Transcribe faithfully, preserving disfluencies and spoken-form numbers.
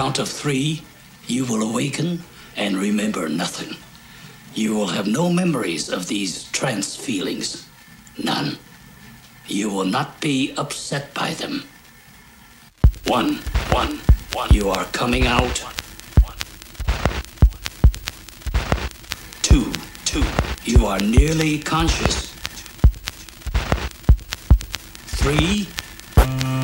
count of three, you will awaken and remember nothing. You will have no memories of these trance feelings. None. You will not be upset by them. One, one, one. You are coming out. Two, two. You are nearly conscious. Three,